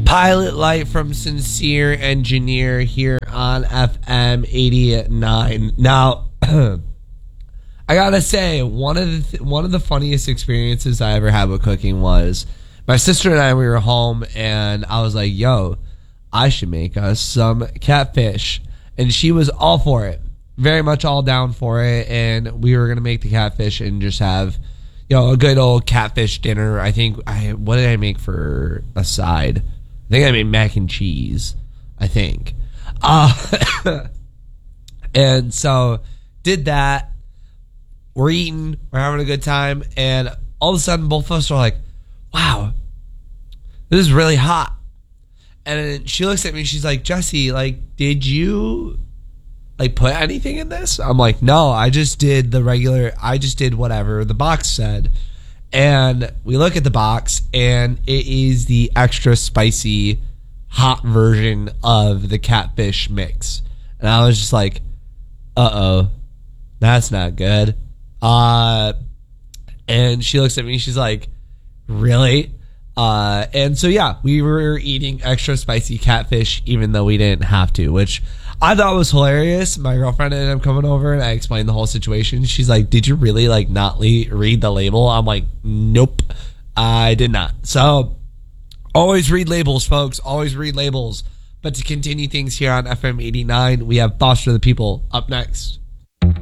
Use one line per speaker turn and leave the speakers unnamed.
Pilot Light from Sincere Engineer here on FM 89. Now, I gotta say, one of the funniest experiences I ever had with cooking was my sister and I, we were home, and I was like, yo, I should make us some catfish. And she was all for it, very much all down for it, and we were gonna make the catfish and just have, you know, a good old catfish dinner. What did I make for a side? I think I made mac and cheese, I think. And so did that. We're eating. We're having a good time. And all of a sudden, both of us are like, wow, this is really hot. And then she looks at me. She's like, Jesse, like, did you, like, put anything in this? I'm like, no, I just did whatever the box said. And we look at the box, and it is the extra spicy hot version of the catfish mix. And I was just like, uh-oh, that's not good. And she looks at me, she's like, really? And so, yeah, we were eating extra spicy catfish even though we didn't have to, which I thought was hilarious. My girlfriend ended up coming over and I explained the whole situation. She's like, did you really like not read the label? I'm like, nope, I did not. So always read labels, folks. Always read labels. But to continue things here on FM 89, we have Foster the People up next.